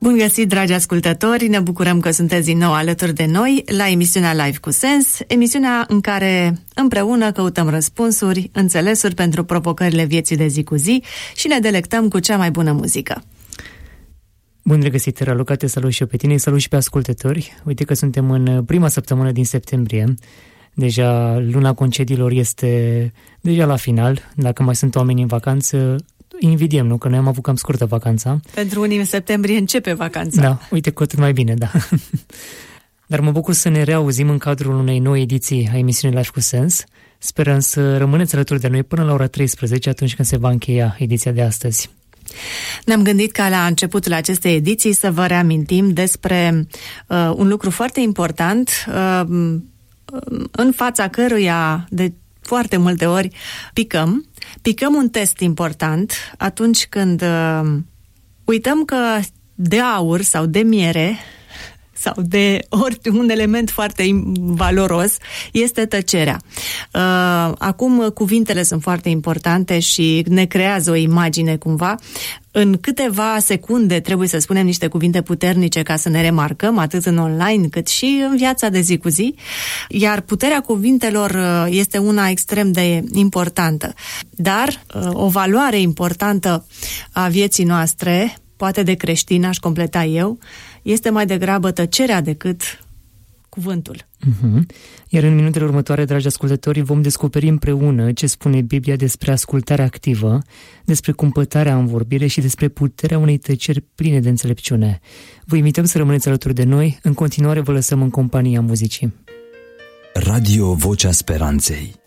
Bun găsit, dragi ascultători! Ne bucurăm că sunteți din nou alături de noi la emisiunea Live cu Sens, emisiunea în care împreună căutăm răspunsuri, înțelesuri pentru provocările vieții de zi cu zi și ne delectăm cu cea mai bună muzică. Bun regăsit, Raluca, te salut și eu pe tine, salut și pe ascultători. Uite că suntem în prima săptămână din septembrie. Deja luna concediilor este deja la final. Dacă mai sunt oameni în vacanță, invidiem, nu? Că noi am avut cam scurtă vacanța. Pentru unii în septembrie începe vacanța. Da, uite, cu atât mai bine, da. Dar mă bucur să ne reauzim în cadrul unei noi ediții a emisiunii Live cu Sens. Sperăm să rămâneți alături de noi până la ora 13, atunci când se va încheia ediția de astăzi. Ne-am gândit ca la începutul acestei ediții să vă reamintim despre un lucru foarte important, în fața căruia de foarte multe ori picăm un test important atunci când uităm că de aur sau de miere sau de un element foarte valoros este tăcerea. Acum cuvintele sunt foarte importante și ne creează o imagine cumva. În câteva secunde trebuie să spunem niște cuvinte puternice ca să ne remarcăm, atât în online cât și în viața de zi cu zi. Iar puterea cuvintelor este una extrem de importantă. Dar o valoare importantă a vieții noastre, poate de creștin, aș completa eu, este mai degrabă tăcerea decât cuvântul. Iar în minutele următoare, dragi ascultători, vom descoperi împreună ce spune Biblia despre ascultarea activă, despre cumpătarea în vorbire și despre puterea unei tăceri pline de înțelepciune. Vă invităm să rămâneți alături de noi. În continuare vă lăsăm în compania muzicii. Radio Vocea Speranței.